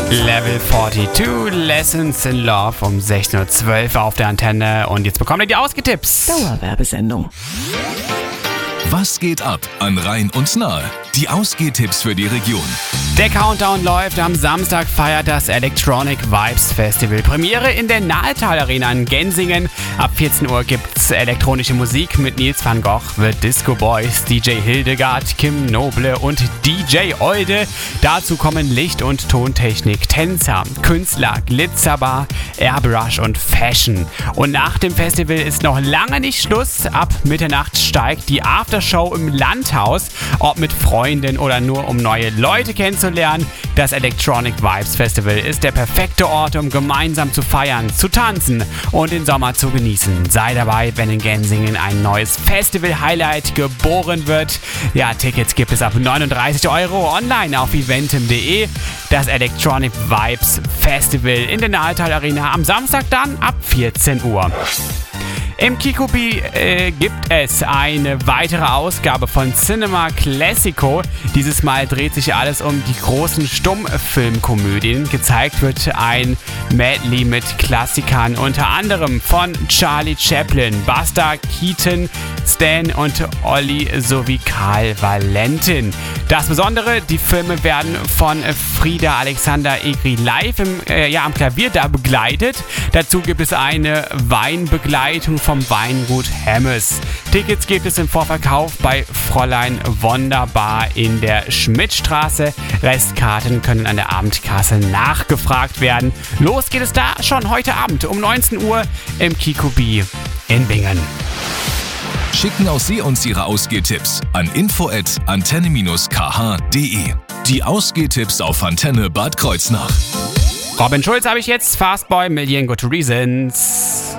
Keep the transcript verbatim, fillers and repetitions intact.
Level zweiundvierzig, Lessons in Love um sechzehn Uhr zwölf auf der Antenne. Und jetzt bekommt ihr die Ausgetipps. Dauerwerbesendung. Was geht ab an Rhein und Nahe? Die Ausgehtipps für die Region. Der Countdown läuft. Am Samstag feiert das Electronic Vibes Festival Premiere in der Nahetal Arena in Gensingen. Ab vierzehn Uhr gibt's elektronische Musik mit Nils van Gogh, The Disco Boys, D J Hildegard, Kim Noble und D J Olde. Dazu kommen Licht- und Tontechnik, Tänzer, Künstler, Glitzerbar, Airbrush und Fashion. Und nach dem Festival ist noch lange nicht Schluss. Ab Mitternacht steigt die Aftershow im Landhaus. Ob mit Freunden oder nur um neue Leute kennenzulernen, das Electronic Vibes Festival ist der perfekte Ort, um gemeinsam zu feiern, zu tanzen und den Sommer zu genießen. Sei dabei, wenn in Gensingen ein neues Festival-Highlight geboren wird. Ja, Tickets gibt es ab neununddreißig Euro online auf eventim punkt de. Das Electronic Vibes Festival in der Nahetal Arena am Samstag dann ab vierzehn Uhr. Im Kikubi äh, gibt es eine weitere Ausgabe von Cinema Classico. Dieses Mal dreht sich alles um die großen Stummfilmkomödien. Gezeigt wird ein Medley mit Klassikern, unter anderem von Charlie Chaplin, Buster Keaton, Stan und Olli sowie Karl Valentin. Das Besondere, die Filme werden von Frieda Alexander Egri live im, äh, ja, am Klavier da begleitet. Dazu gibt es eine Weinbegleitung vom Weingut Hemmes. Tickets gibt es im Vorverkauf bei Fräulein Wunderbar in der Schmidtstraße. Restkarten können an der Abendkasse nachgefragt werden. Los geht es da schon heute Abend um neunzehn Uhr im Kikubi in Bingen. Schicken auch Sie uns Ihre Ausgehtipps an info at antenne dash k h punkt de. Die Ausgehtipps auf Antenne Bad Kreuznach. Robin Schulz habe ich jetzt, Fastboy, Million Good Reasons.